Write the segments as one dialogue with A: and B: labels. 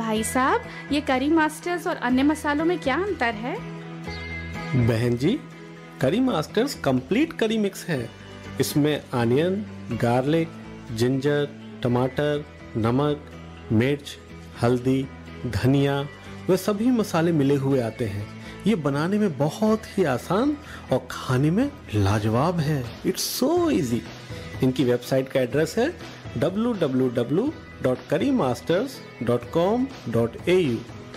A: भाई साहब, ये करी मास्टर्स और अन्य मसालों में क्या अंतर है?
B: बहन जी, करी मास्टर्स कंप्लीट करी मिक्स है। इसमें अनियन, गार्लिक, जिंजर, टमाटर, नमक, मिर्च, हल्दी, धनिया वे सभी मसाले मिले हुए आते हैं। ये बनाने में बहुत ही आसान और खाने में लाजवाब है। It's so easy. इनकी वेबसाइट का एड्रेस है www.currymasters.com.au।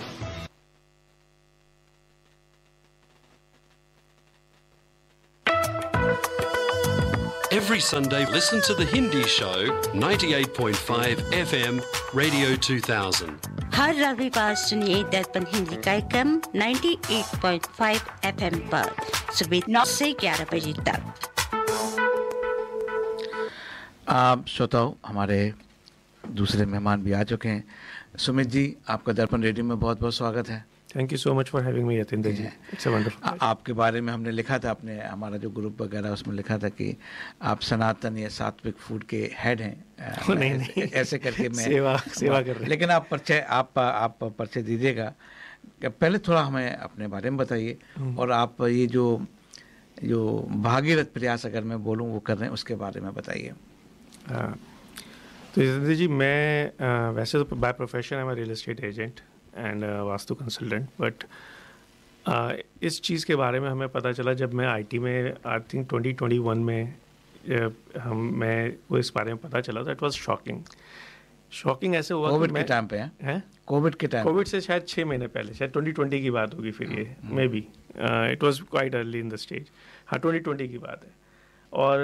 C: Every Sunday, listen to the Hindi show 98.5 FM Radio 2000.
D: हर रविवार सुनिए दर्पण हिंदी कार्यक्रम 98.5 FM पर सुबह 9 से 11 बजे तक।
E: आप श्रोताओ, हमारे दूसरे मेहमान भी आ चुके हैं। सुमित जी, आपका दर्पण रेडियो में बहुत बहुत स्वागत है।
B: Thank you so much for having me Yatinder ji. It's a wonderful.
E: आपके बारे में हमने लिखा था, अपने हमारा जो ग्रुप वगैरह उसमें लिखा था कि आप सनातन या सात्विक फूड के हेड हैं।
B: नहीं
E: ऐसे करके मैं
B: सेवा कर रहे हैं।
E: लेकिन आप परिचय दीजिएगा। पहले थोड़ा हमें अपने बारे में बताइए, और आप ये जो भागीरथ प्रयास अगर मैं बोलूँ वो कर रहे हैं, उसके बारे में बताइए।
B: तो यतिंदर जी, मैं वैसे तो by profession I am real estate agent and vastu consultant, but इस चीज़ के बारे में हमें पता चला जब मैं आईटी में आई थिंक 2021 में मैं वो इस बारे में पता चला था। इट वाज शॉकिंग ऐसे हुआ
E: कोविड के टाइम पे है। कोविड
B: से शायद 6 महीने पहले, शायद 2020 की बात होगी फिर ये may be it was quite early in the stage. हाँ, 2020 की बात है। और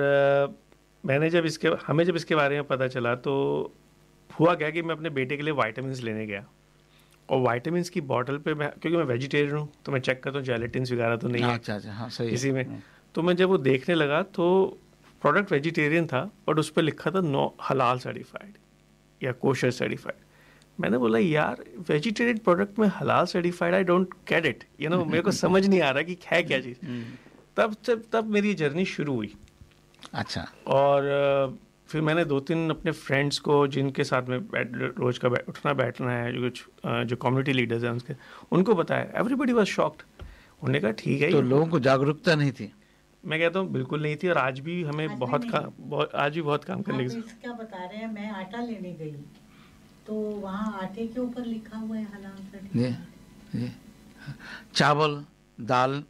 B: हमें जब इसके बारे में पता चला तो हुआ क्या कि मैं अपने बेटे के लिए वाइटामिन्स लेने गया, और वाइटामिन्स की बॉटल पे क्योंकि मैं वेजिटेरियन हूँ तो मैं चेक करता हूँ जेलेटिन्स वगैरह तो नहीं है।
E: अच्छा, हाँ, सही है।
B: इसी में तो मैं जब वो देखने लगा तो प्रोडक्ट वेजिटेरियन था, बट उस पर लिखा था नो हलाल सर्टिफाइड या कोशर सर्टिफाइड। मैंने बोला यार, वेजिटेरियन प्रोडक्ट में हलाल certified, I don't get it, मेरे को समझ नहीं आ रहा कि है क्या चीज़। तब मेरी जर्नी शुरू हुई।
E: अच्छा।
B: और फिर मैंने 2-3 अपने फ्रेंड्स को, जिनके साथ में रोज का उठना बैठना है, जो कम्युनिटी लीडर्स हैं उनको बताया। Everybody was shocked. उन्होंने कहा ठीक है।
E: तो लोगों को जागरूकता नहीं थी?
B: मैं कहता हूँ बिल्कुल नहीं थी, और आज भी हमें आज भी बहुत काम करने की।
F: क्या बता रहे हैं, मैं आटा लेने गई तो वहाँ आटे के ऊपर लिखा हुआ है हलाल सर्टिफाइड।
E: चावल, दाल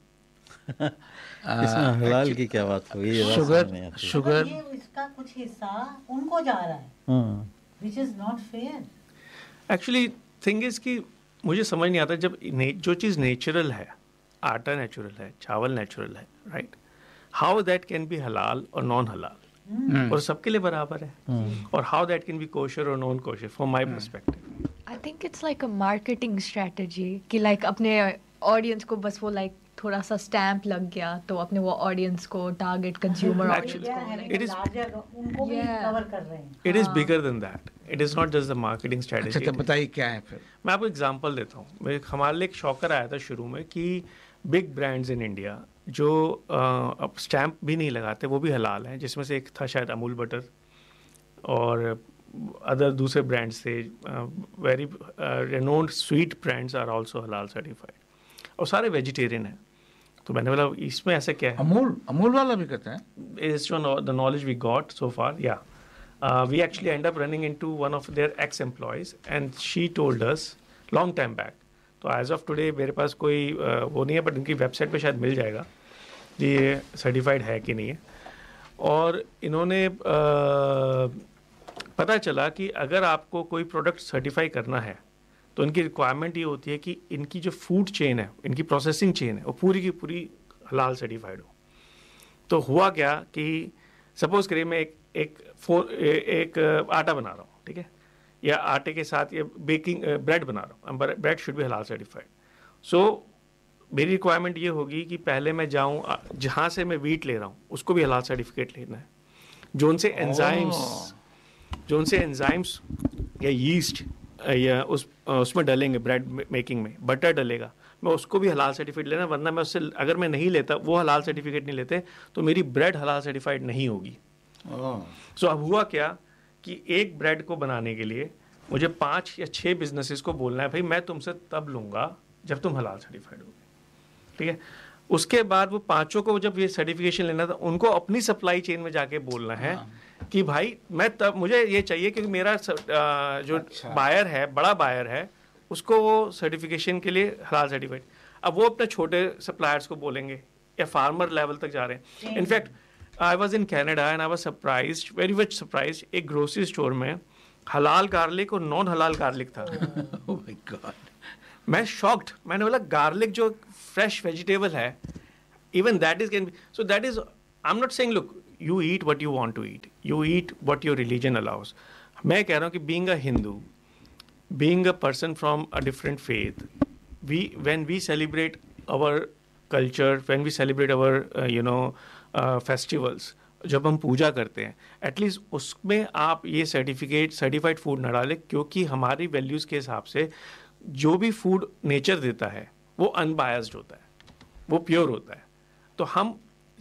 G: इसमें हलाल की क्या बात हुई?
E: शुगर
F: इसका कुछ हिस्सा उनको जा रहा है, which is not fair.
B: Actually thing is कि मुझे समझ नहीं आता, जब जो चीज़ नेचुरल है, आटा नेचुरल है, चावल नेचुरल है, right, how that can be हलाल और नॉन हलाल, और सबके लिए बराबर है, और how that can be kosher और non kosher from my perspective.
H: I think it's like a marketing strategy कि लाइक अपने ऑडियंस को बस वो लाइक थोड़ा सा स्टैम्प लग गया तो अपने वो ऑडियंस को, टारगेट कंज्यूमर ऑडियंस को,
F: इट इज उनको भी कवर कर रहे हैं।
B: It is bigger than that. It is not just the marketing strategy.
E: अच्छा, तो बताइए क्या है फिर।
B: मैं आपको एग्जांपल देता हूँ। हमारे लिए एक शॉकर आया था शुरू में कि बिग ब्रांड्स इन इंडिया जो अब स्टैम्प भी नहीं लगाते, वो भी हलाल हैं, जिसमें से एक था शायद अमूल बटर, और अदर दूसरे ब्रांड्स थे, very रेनोन्ड sweet brands are also हलाल सर्टिफाइड, और सारे वेजिटेरियन हैं। तो मैंने बोला इसमें ऐसा क्या है?
E: अमूल वाला भी करता है?
B: It's the knowledge we got so far, yeah. We actually end up running into one of their ex-employees, and she told us long time back. तो as of today मेरे पास कोई वो नहीं है, बट इनकी वेबसाइट पे शायद मिल जाएगा ये सर्टिफाइड है कि नहीं है। और इन्होंने पता चला कि अगर आपको कोई प्रोडक्ट सर्टिफाई करना है तो इनकी रिक्वायरमेंट ये होती है कि इनकी जो फूड चेन है, इनकी प्रोसेसिंग चेन है, वो पूरी की पूरी हलाल सर्टिफाइड हो। तो हुआ क्या कि सपोज करिए मैं एक आटा बना रहा हूँ, ठीक है, या आटे के साथ ये बेकिंग ब्रेड बना रहा हूँ, ब्रेड शुड बी हलाल सर्टिफाइड। सो मेरी रिक्वायरमेंट ये होगी कि पहले मैं जाऊँ, जहाँ से मैं वीट ले रहा हूँ उसको भी हलाल सर्टिफिकेट लेना है, जो उनसे एंजाइम्स या यीस्ट या उसमें डलेंगे, ब्रेड मेकिंग में बटर डलेगा, मैं उसको भी हलाल सर्टिफिकेट लेना, वरना मैं उससे अगर मैं नहीं लेता, वो हलाल सर्टिफिकेट नहीं लेते, तो मेरी ब्रेड हलाल सर्टिफाइड नहीं होगी। सो अब हुआ क्या कि एक ब्रेड को बनाने के लिए मुझे 5 या 6 बिजनेसेस को बोलना है भाई मैं तुमसे तब लूँगा जब तुम हलाल सर्टिफाइड होगे, ठीक है। उसके बाद वो 5 को जब ये सर्टिफिकेशन लेना था उनको अपनी सप्लाई चेन में जाके बोलना है कि भाई मैं तब मुझे ये चाहिए क्योंकि मेरा जो बायर है, बड़ा बायर है, उसको वो सर्टिफिकेशन के लिए हलाल सर्टिफाइड। अब वो अपने छोटे सप्लायर्स को बोलेंगे या फार्मर लेवल तक जा रहे हैं। In fact I was in Canada and I was surprise, very much surprise, एक ग्रोसरी स्टोर में हलाल गार्लिक और नॉन हलाल गार्लिक था।
E: Oh my God.
B: मैं शॉक्ड, मैंने बोला गार्लिक जो फ्रेश वेजिटेबल है, even that is can be, so that is, I am not saying look you eat what you want to eat, you eat what your religion allows. मैं कह रहा हूँ कि being a Hindu, being a person from a different faith, when we celebrate our culture, when we celebrate our festivals, जब हम पूजा करते हैं, at least उसमें आप ये सर्टिफाइड फूड न डालें, क्योंकि हमारी वैल्यूज़ के हिसाब से जो भी फूड नेचर देता है वो अनबायस्ड होता है, वो प्योर होता है। तो हम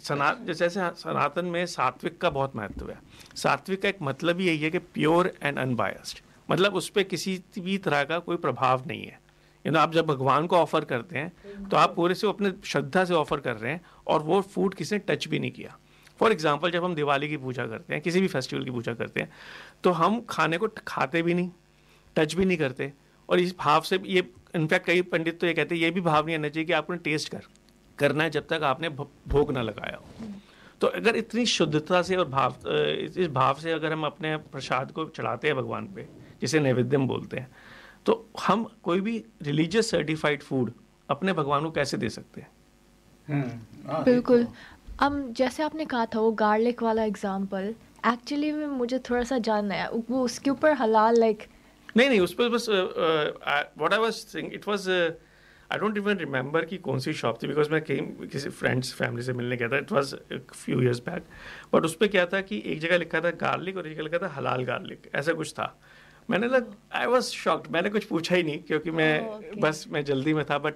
B: जैसे सनातन में सात्विक का बहुत महत्व है। सात्विक का एक मतलब ही यही है कि प्योर एंड अनबायस्ड, मतलब उस पर किसी भी तरह का कोई प्रभाव नहीं है। आप जब भगवान को ऑफर करते हैं तो आप पूरे से अपने श्रद्धा से ऑफर कर रहे हैं और वो फूड किसी ने टच भी नहीं किया। फॉर एग्जाम्पल, जब हम दिवाली की पूजा करते हैं, किसी भी फेस्टिवल की पूजा करते हैं, तो हम खाने को खाते भी नहीं, टच भी नहीं करते, और इस भाव से ये, इनफैक्ट कई पंडित तो ये कहते हैं ये भी भाव नहीं आना चाहिए कि आपने टेस्ट करना है जब तक आपने भोग ना लगाया हो। तो अगर इतनी शुद्धता से और इस भाव से अगर हम अपने प्रसाद को चढ़ाते हैं भगवान पे, जिसे नैवेद्यम बोलते हैं, तो हम कोई भी रिलीजियस सर्टिफाइड फूड अपने भगवान को कैसे दे सकते हैं?
H: बिल्कुल। जैसे आपने कहा था वो गार्लिक वाला एग्जांपल, एक्चुअली में मुझे थोड़ा सा जानना है वो उसके ऊपर हलाल
B: नहीं उस पर बस what I was saying, it was I don't even remember कि कौन सी शॉप थी, बिकॉज मैं कहीं किसी फ्रेंड्स फैमिली से मिलने गया था, it was few years back. But उस पर क्या था कि एक जगह लिखा था गार्लिक और एक जगह लिखा था हलाल गार्लिक, ऐसा कुछ था। मैंने आई वाज शॉक्ड, मैंने कुछ पूछा ही नहीं क्योंकि मैं जल्दी में था। But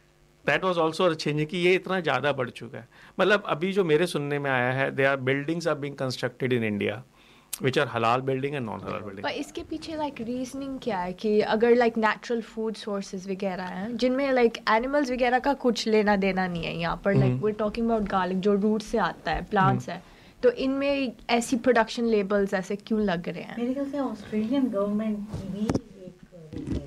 B: that was also changing कि ये इतना ज़्यादा बढ़ चुका है। मतलब अभी जो मेरे सुनने में आया है, they are buildings are being constructed in India which are halal building and non halal building.
H: पर इसके पीछे रीजनिंग क्या है कि अगर नेचुरल फूड सोर्सेज वगैरह हैं जिनमें एनिमल्स वगैरह का कुछ लेना देना नहीं है यहाँ पर, we are talking about garlic जो रूट से आता है, प्लांट्स है, तो इनमें ऐसी प्रोडक्शन लेबल्स ऐसे क्यों लग रहे हैं?
F: मेरे ख्याल से ऑस्ट्रेलियन गवर्नमेंट की भी एक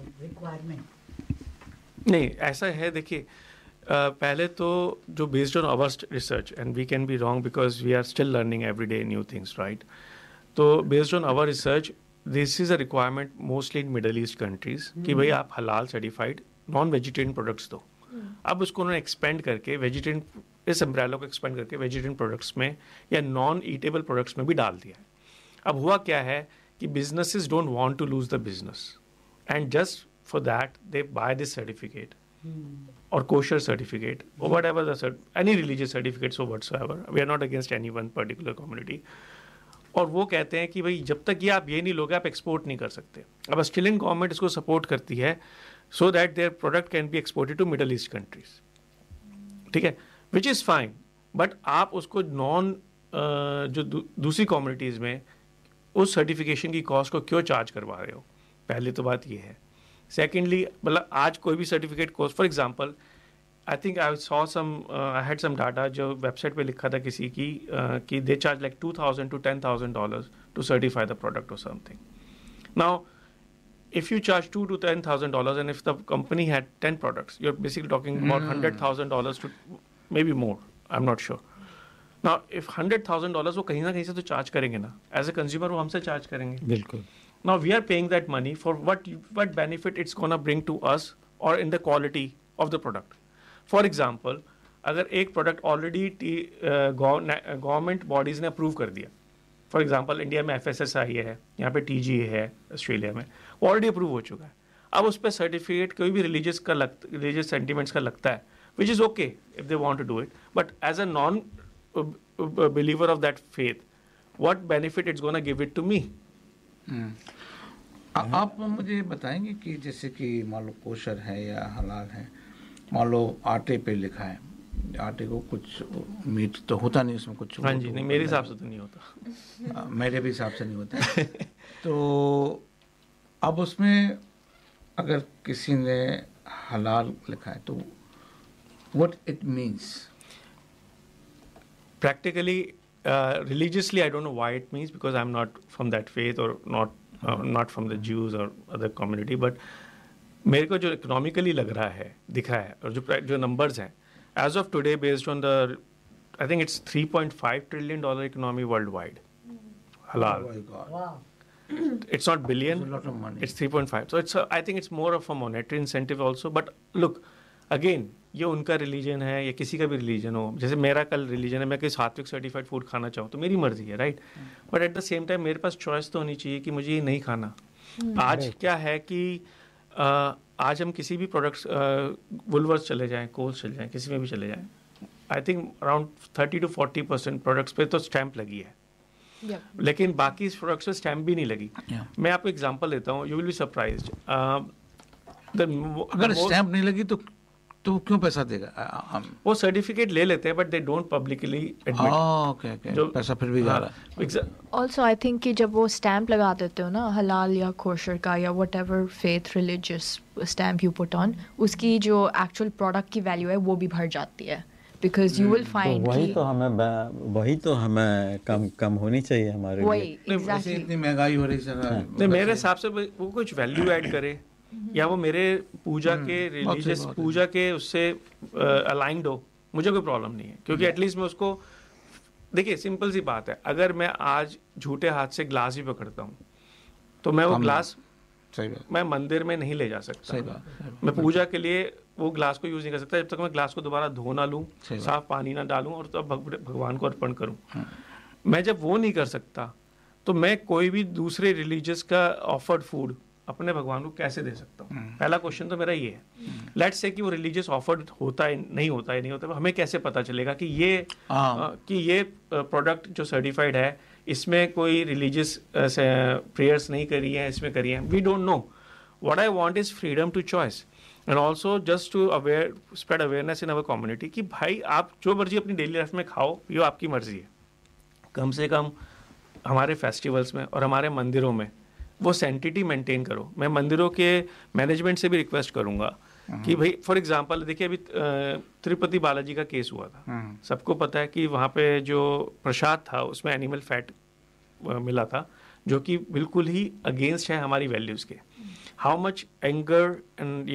F: रिक्वायरमेंट
B: नहीं, ऐसा है। देखिए पहले तो जो based on our research, and we can be wrong because we are still learning every day new things, right? तो based on our research this is a requirement mostly in middle east countries कि भाई आप हलाल certified non vegetarian products दो। अब उसको उन्होंने expand करके वेजिटेरियन, इस अम्ब्रेला को एक्सपेंड करके वेजिटेरियन प्रोडक्ट्स में या नॉन ईटेबल प्रोडक्ट्स में भी डाल दिया है। अब हुआ क्या है कि businesses don't want to lose the business, and just for that they by this certificate or kosher certificate or whatever any religious certificates or whatsoever. We are not against any one particular community. और वो कहते हैं कि भाई जब तक ये आप ये नहीं लोगे आप एक्सपोर्ट नहीं कर सकते। अब ऑस्ट्रेलियन गवर्नमेंट इसको सपोर्ट करती है so that their product can be exported to middle east countries, ठीक है, विच इज़ फाइन। बट आप उसको जो दूसरी कम्युनिटीज़ में उस सर्टिफिकेशन की कॉस्ट को क्यों चार्ज करवा रहे हो? पहले तो बात ये है। सेकेंडली, मतलब आज कोई भी certificate course, for example I think I saw some, I had some data जो वेबसाइट पे लिखा था किसी की कि they charge like $2,000 to $10,000 to certify the product और something. Now if you charge $2,000 to $10,000 and if the company had 10 products, you're basically talking about $100,000 to maybe more, I'm not sure. Now if $100,000 वो कहीं ना कहीं से तो charge करेंगे ना, as a consumer वो हमसे चार्ज करेंगे।
E: बिल्कुल।
B: Now we are paying that money for what benefit it's gonna bring to us or in the quality of the product. For example, अगर एक प्रोडक्ट ऑलरेडी गवर्नमेंट बॉडीज़ ने approve कर दिया, for example India में FSSAI है, यहाँ पे TGA है ऑस्ट्रेलिया में, ऑलरेडी अप्रूव हो चुका है। अब उस पर सर्टिफिकेट कोई भी रिलीजियस सेंटिमेंट्स का लगता है, which is okay if they want to do it, but as a non believer of that faith, what benefit it's gonna give it to me?
E: आप मुझे बताएंगे कि जैसे कि मान लो कोशर है या हलाल है, मान लो आटे पे लिखा है, आटे को कुछ मीट तो होता नहीं उसमें कुछ।
B: हाँ जी, नहीं मेरे हिसाब से तो नहीं होता।
E: मेरे भी हिसाब से नहीं होता। तो अब उसमें अगर किसी ने हलाल लिखा है तो what it means?
B: Practically, religiously, I don't know why it means, because I'm not from that faith or not from the Jews or other community. But मेरे को जो economically लग रहा है, दिख रहा है, और जो numbers हैं, as of today, based on the, I think it's $3.5 trillion economy worldwide. Halal.
E: Oh my God.
F: Wow.
B: It's not billion.
E: It's a lot of money.
B: It's 3.5. So I think it's more of a monetary incentive also. But look, again, ये उनका religion है या किसी का भी religion हो, जैसे मेरा कल रिलीजन है, मैं कोई सात्विक सर्टिफाइड फूड खाना चाहूँ तो मेरी मर्जी है, right? But at the same time मेरे पास चॉइस तो होनी चाहिए कि मुझे ये नहीं खाना। आज क्या है कि आज हम किसी भी प्रोडक्ट्स, वुलवर्स चले जाएं, कोल्स चले जाएं, किसी में भी चले जाएं, I think around 30 to 40% products पे तो स्टैंप लगी है। लेकिन बाकी प्रोडक्ट्स पे स्टैंप भी नहीं लगी। मैं आपको एग्जांपल देता हूँ, यू विल बी सरप्राइज्ड।
E: अगर स्टैंप नहीं लगी तो क्यों पैसा देगा?
B: वो सर्टिफिकेट ले लेते हैं, but they don't publicly admit.
E: Okay, जो पैसा फिर भी जा रहा है।
H: ऑल्सो आई थिंक कि जब वो स्टैम्प लगा देते हो ना, हलाल या कोशर का या what ever faith religious stamp you put on, उसकी जो एक्चुअल प्रोडक्ट की वैल्यू है वो भी बढ़ जाती है, बिकॉज यू विल फाइंड
G: वही तो हमें कम होनी चाहिए हमारे लिए।
E: एग्जैक्टली, इतनी महंगाई हो रही है।
B: मेरे हिसाब से वो कुछ वैल्यू ऐड करे, या वो मेरे पूजा के रिलीजियस पूजा के उससे अलाइंड हो, मुझे कोई प्रॉब्लम नहीं है, क्योंकि एटलीस्ट मैं उसको, देखिए सिंपल सी बात है, अगर मैं आज झूठे हाथ से ग्लास ही पकड़ता हूँ तो मैं वो ग्लास मैं मंदिर में नहीं ले जा सकता। मैं पूजा के लिए वो ग्लास को यूज नहीं कर सकता जब तक मैं ग्लास को दोबारा धो ना लूँ, साफ पानी ना डालूं और तब भगवान को अर्पण करूँ। मैं जब वो नहीं कर सकता तो मैं कोई भी दूसरे रिलीजियस का ऑफर्ड फूड अपने भगवान को कैसे दे सकता हूँ? पहला क्वेश्चन तो मेरा ये है। लेट्स से कि वो रिलीजियस ऑफर्ड होता है, नहीं होता, हमें कैसे पता चलेगा कि ये प्रोडक्ट जो सर्टिफाइड है इसमें कोई रिलीजियस प्रेयर्स नहीं करी है, इसमें करी है? We don't know. What I want is freedom to choice, and also just to spread awareness in our community कि भाई आप जो मर्जी अपनी डेली लाइफ में खाओ, ये आपकी मर्जी है। कम से कम हमारे फेस्टिवल्स में और हमारे मंदिरों में वो सैंटिटी मेंटेन करो। मैं मंदिरों के मैनेजमेंट से भी रिक्वेस्ट करूंगा कि भाई, फॉर एग्जांपल देखिए अभी तिरुपति बालाजी का केस हुआ था, सबको पता है कि वहाँ पे जो प्रसाद था उसमें एनिमल फैट मिला था, जो कि बिल्कुल ही अगेंस्ट है हमारी वैल्यूज के। हाउ मच एंगर एंड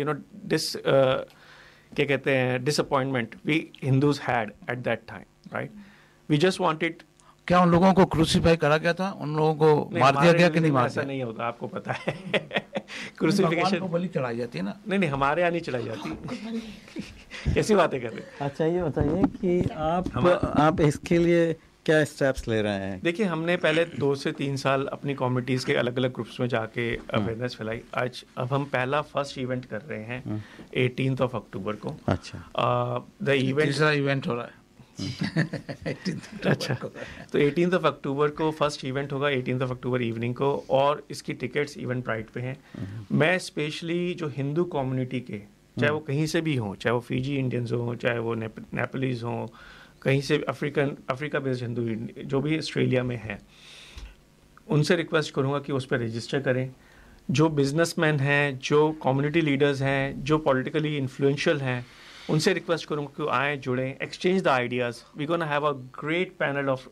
B: क्या कहते हैं, disappointment we Hindus had at that time, right? We just wanted,
E: क्या उन लोगों को क्रूसीफाई करा गया था? उन लोगों को मार दिया गया कि नहीं मार दिया?
B: ऐसा नहीं होता, आपको पता है। क्रूसिफिकेशन
E: को बलि चढ़ाई जाती है ना?
B: नहीं, हमारे यहाँ नहीं चढ़ाई जाती। कैसी बातें कर रहे हैं?
G: अच्छा, ये बताइए कि आप इसके लिए क्या स्टेप्स ले रहे हैं?
B: देखिए, हमने पहले 2 से 3 साल अपनी कम्युनिटीज़ के अलग अलग ग्रुप्स में जाके अवेयरनेस फैलाई। अब हम पहला फर्स्ट इवेंट कर रहे हैं 18 अक्टूबर को।
G: अच्छा,
B: द इवेंट,
E: तीसरा इवेंट हो रहा है।
B: अच्छा, तो 18 अक्टूबर को फर्स्ट इवेंट होगा, 18 अक्टूबर इवनिंग को, और इसकी टिकट्स इवेंट प्राइट पे हैं। मैं स्पेशली जो हिंदू कम्युनिटी के, चाहे वो कहीं से भी हों, चाहे वो फिजी इंडियंस हों, चाहे वो नेपालीज हों, कहीं से अफ्रीका बेस्ड हिंदू जो भी ऑस्ट्रेलिया में है, उनसे रिक्वेस्ट करूँगा कि उस पर रजिस्टर करें। जो बिजनेसमैन हैं, जो कम्युनिटी लीडर्स हैं, जो पॉलिटिकली इन्फ्लुएंशियल हैं, उनसे रिक्वेस्ट करूँगा कि आएँ, जुड़ें, exchange the ideas. We gonna have a great panel of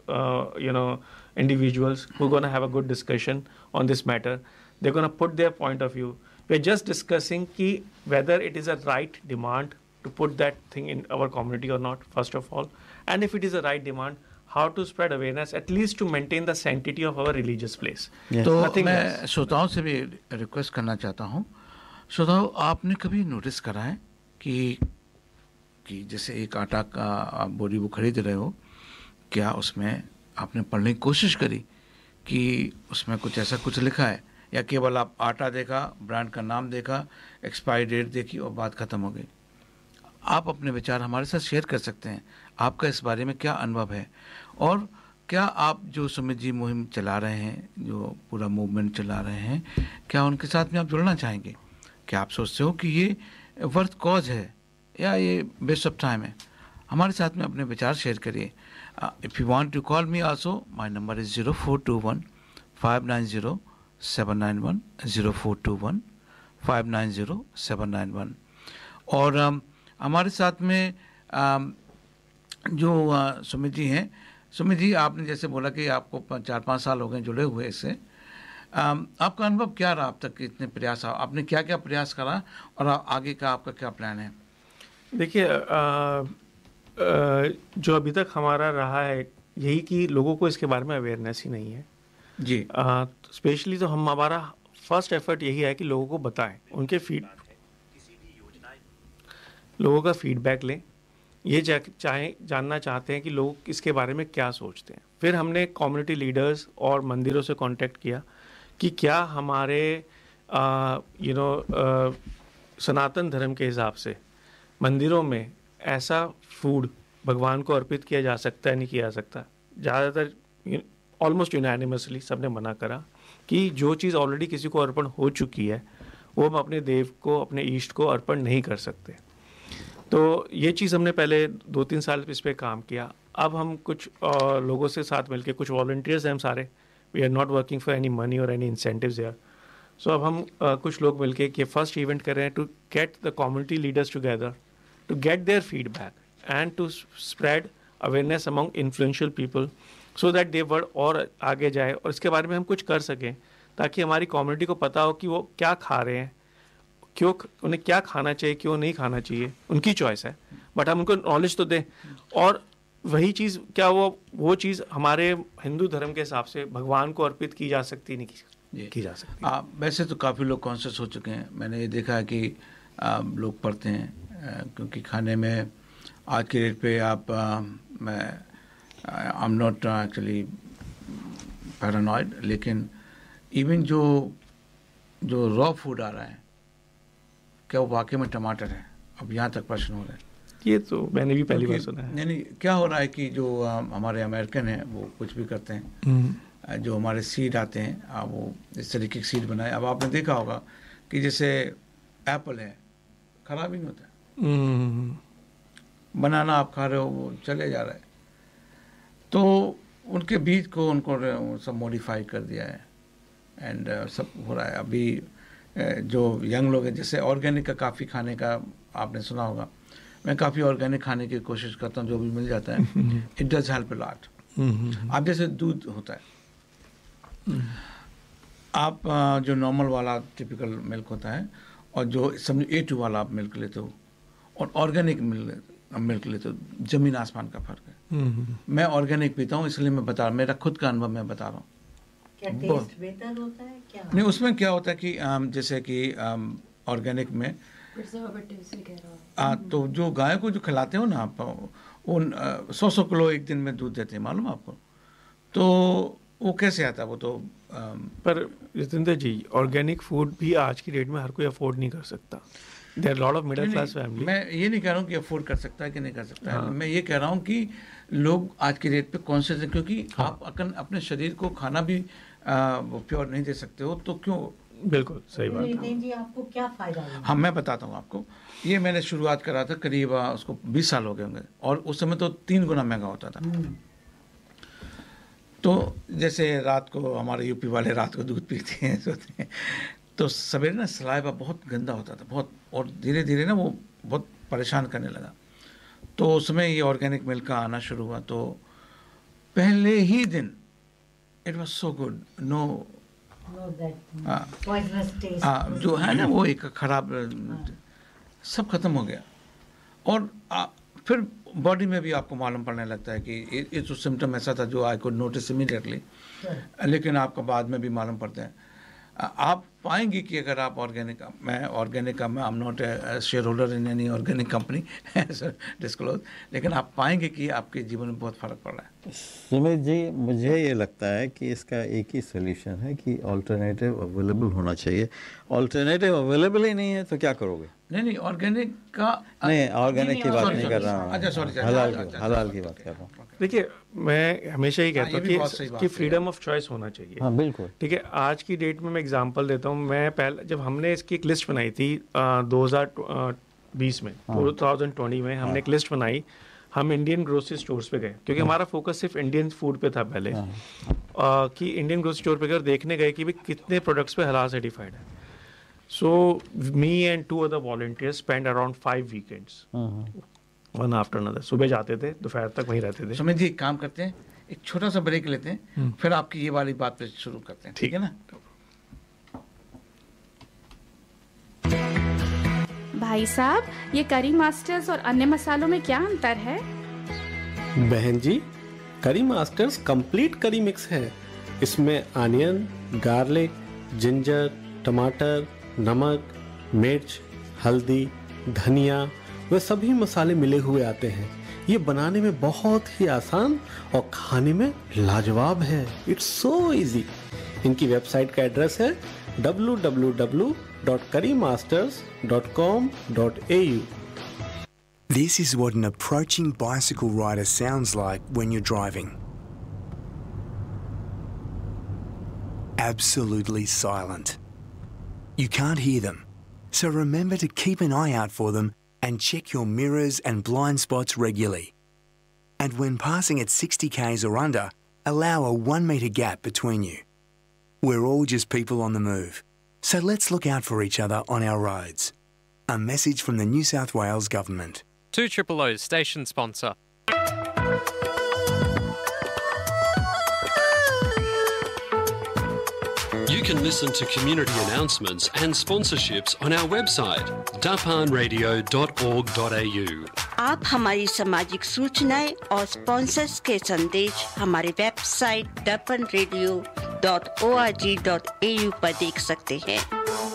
B: individuals who are going to have a good discussion on this matter. They're going to put their point of view. We're just discussing ki whether it is a right demand to put that thing in our community or not, first of all. And if it is a right demand, how to spread awareness, at least to maintain the sanctity of our religious place.
G: Yes.
E: तो मैं श्रोताओं से भी request करना चाहता हूँ। श्रोताओं, आपने कभी नोटिस करा है कि जैसे एक आटा का आप बोरी वो खरीद रहे हो, क्या उसमें आपने पढ़ने की कोशिश करी कि उसमें कुछ ऐसा कुछ लिखा है, या केवल आप आटा देखा, ब्रांड का नाम देखा, एक्सपायरी डेट देखी और बात ख़त्म हो गई? आप अपने विचार हमारे साथ शेयर कर सकते हैं। आपका इस बारे में क्या अनुभव है, और क्या आप जो सुमित जी मुहिम चला रहे हैं, जो पूरा मूवमेंट चला रहे हैं, क्या उनके साथ में आप जुड़ना चाहेंगे? क्या आप सोचते हो कि ये वर्थ कॉज है या ये वेस्ट ऑफ टाइम है? हमारे साथ में अपने विचार शेयर करिए। If you want to call me also, my number is 0421 590 590-791 590-791। और हमारे साथ में जो सुमित जी हैं, सुमित जी आपने जैसे बोला कि आपको 4-5 साल हो गए जुड़े हुए इससे, आपका अनुभव क्या रहा अब तक के इतने प्रयास, आपने क्या क्या प्रयास करा और आगे का आपका क्या प्लान है?
B: देखिए जो अभी तक हमारा रहा है यही कि लोगों को इसके बारे में अवेयरनेस ही नहीं है
E: जी।
B: स्पेशली तो हमारा फर्स्ट एफर्ट यही है कि लोगों को बताएं, उनके लोगों का फीडबैक लें, ये जानना चाहते हैं कि लोग इसके बारे में क्या सोचते हैं। फिर हमने कम्युनिटी लीडर्स और मंदिरों से कांटेक्ट किया कि क्या हमारे सनातन धर्म के हिसाब से मंदिरों में ऐसा फूड भगवान को अर्पित किया जा सकता है, नहीं किया जा सकता। ज़्यादातर ऑलमोस्ट यूनानिमसली सबने मना करा कि जो चीज़ ऑलरेडी किसी को अर्पण हो चुकी है वो हम अपने देव को, अपने ईष्ट को अर्पण नहीं कर सकते। तो ये चीज़ हमने पहले 2-3 साल इस पर काम किया। अब हम कुछ लोगों से साथ मिलके, कुछ वॉलंटियर्स हैं हम सारे, we are not working for any money और एनी इंसेंटिव्स हियर। सो अब हम कुछ लोग मिलके कि फर्स्ट इवेंट कर रहे हैं to get the community leaders together to get their feedback and to spread awareness among influential people so that they word और आगे जाए और इसके बारे में हम कुछ कर सकें, ताकि हमारी कम्युनिटी को पता हो कि वो क्या खा रहे हैं, क्यों उन्हें क्या खाना चाहिए, क्यों नहीं खाना चाहिए, उनकी चॉइस है, बट हम उनको नॉलेज तो दें। और वही चीज़ क्या वो चीज़ हमारे हिंदू धर्म के हिसाब से भगवान को अर्पित की जा सकती, नहीं की जा सकती।
E: वैसे तो काफ़ी लोग कॉन्शियस हो चुके हैं, मैंने ये देखा है कि लोग पढ़ते हैं, क्योंकि खाने में आज के रेट पे मैं I am not actually paranoid, लेकिन इवन जो रॉ फूड आ रहा है, क्या वो वाकई में टमाटर है? अब यहाँ तक प्रश्न हो रहे हैं।
B: ये तो मैंने भी पहली बार सुना है।
E: नहीं, क्या हो रहा है कि जो हमारे अमेरिकन हैं वो कुछ भी करते हैं, जो हमारे सीड आते हैं वो इस तरीके के सीड बनाए। अब आपने देखा होगा कि जैसे एप्पल है, ख़राब ही नहीं होता है, बनाना आप खा रहे हो वो चले जा रहा है, तो उनके बीज को उनको सब मॉडिफाई कर दिया है एंड सब हो रहा है। अभी जो यंग लोग हैं, जैसे ऑर्गेनिक का काफ़ी खाने का आपने सुना होगा, मैं काफ़ी ऑर्गेनिक खाने की कोशिश करता हूँ, जो भी मिल जाता है। It does help a lot. आप जैसे दूध होता है, आप जो नॉर्मल वाला टिपिकल मिल्क होता है और जो समझो A2 वाला आप मिल्क लेते हो और ऑर्गेनिक मिल्क लेते हो, ज़मीन आसमान का फ़र्क है। मैं ऑर्गेनिक पीता हूँ, इसलिए मैं बता रहा हूँ, मेरा खुद का अनुभव मैं बता रहा हूँ।
F: क्या टेस्ट बेहतर होता है क्या?
E: नहीं, उसमें क्या होता है कि जैसे कि ऑर्गेनिक में तो जो गाय को जो खिलाते हो ना आप, वो 100 किलो एक दिन में दूध देते हैं, मालूम आपको? तो वो कैसे आता है? वो तो
B: पर जितेंद्र जी, ऑर्गेनिक फूड भी आज की डेट में हर कोई अफोर्ड नहीं कर सकता। There lot of middle class family.
E: मैं ये नहीं कह रहा हूँ कि अफोर्ड कर सकता है कि नहीं कर सकता है, मैं ये कह रहा हूँ कि लोग आज की डेट पे कॉन्शियस है, क्योंकि आप अपने शरीर को खाना भी प्योर नहीं दे सकते हो, तो क्यों?
B: बिल्कुल सही बात है।
F: जी, आपको क्या फायदा हुआ?
E: हाँ, मैं बताता हूँ आपको। ये मैंने शुरुआत करा था करीब उसको 20 साल हो गए होंगे, और उस समय तो 3 गुना महंगा होता था। तो जैसे रात को हमारे यूपी वाले रात को दूध पीते हैं, सोते हैं, तो सवेरे ना सलाइवा बहुत गंदा होता था, बहुत, और धीरे धीरे ना वो बहुत परेशान करने लगा। तो उसमें ये ऑर्गेनिक मिल्क का आना शुरू हुआ, तो पहले ही दिन it was so good, no जो है ना वो एक खराब सब खत्म हो गया। और फिर बॉडी में भी आपको मालूम पड़ने लगता है कि ये जो सिम्टम ऐसा था जो आई कुड नोटिस इमीडिएटली, लेकिन आपको बाद में भी मालूम पड़ता है। आप पाएंगे कि अगर आप ऑर्गेनिक, मैं ऑर्गेनिक का मैं I am not a share holder in any organic company disclose, लेकिन आप पाएंगे कि आपके जीवन में बहुत फ़र्क पड़ रहा है।
G: सुमित जी, मुझे ये लगता है कि इसका एक ही सोल्यूशन है कि अल्टरनेटिव अवेलेबल होना चाहिए। अल्टरनेटिव अवेलेबल ही नहीं है तो क्या करोगे?
E: नहीं, ऑर्गेनिक का
G: नहीं, ऑर्गेनिक की बात नहीं कर रहा हूँ,
E: अच्छा सॉरी,
G: हलाल की बात कर रहा हूँ।
B: देखिए, मैं हमेशा ही कहता हूँ कि फ्रीडम ऑफ चॉइस होना चाहिए।
G: हाँ बिल्कुल,
B: ठीक है। आज की डेट में मैं एग्जांपल देता हूँ। मैं पहले जब हमने इसकी एक लिस्ट बनाई थी 2020 में, 2020 में हमने एक लिस्ट बनाई हम इंडियन ग्रोसरी स्टोर्स पे गए, क्योंकि हमारा फोकस सिर्फ इंडियन फूड पे था पहले, कि इंडियन ग्रोसरी स्टोर पे गए और देखने गए कि भाई कितने प्रोडक्ट्स पे हलाल सर्टिफाइड है. सो me and 2 other volunteers spend around 5 weekends, one after another. सुबह जाते थे, दोपहर तक वहीं रहते थे.
E: सुमित जी एक काम करते हैं, एक छोटा सा ब्रेक लेते हैं, फिर आपकी ये वाली बात पे शुरू करते हैं, ठीक है ना?
A: भाई साहब, ये करी मास्टर्स और अन्य मसालों में क्या अंतर है?
I: बहन जी, करी मास्टर्स कंप्लीट करी मिक्स है. इसमें अनियन, गार्लिक, जिंजर, टमाटर, नमक, मिर्च, हल्दी, धनिया वे सभी मसाले मिले हुए आते हैं. ये बनाने में बहुत ही आसान और खाने में लाजवाब है. It's so easy. इनकी वेबसाइट का एड्रेस है www.currymasters.com.au.
J: This is what an approaching bicycle rider sounds like when you're driving. Absolutely silent. You can't hear them, so remember to keep an eye out for them and check your mirrors and blind spots regularly. And when passing at 60 k's or under, allow a 1 metre gap between you. We're all just people on the move, so let's look out for each other on our roads. A message from the New South Wales Government.
K: 200 station sponsor.
C: You can listen to community announcements and sponsorships on our website, dapanradio.org.au.
D: आप हमारी सामाजिक सूचनाएं और sponsors के संदेश हमारे website dapanradio.org.au पर देख सकते हैं.